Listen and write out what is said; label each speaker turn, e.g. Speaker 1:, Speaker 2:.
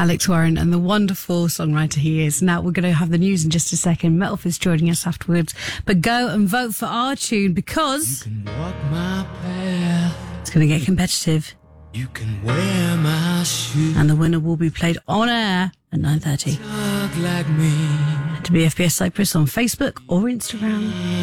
Speaker 1: Alex Warren and the wonderful songwriter he is. Now we're going to have the news in just a second. Metalfist joining us afterwards. But go and vote for our tune because
Speaker 2: You can walk my path.
Speaker 1: It's going to get competitive.
Speaker 2: You can wear my shoes.
Speaker 1: And the winner will be played on air at 9:30.
Speaker 2: Talk like me.
Speaker 1: To be FBS Cyprus on Facebook or Instagram.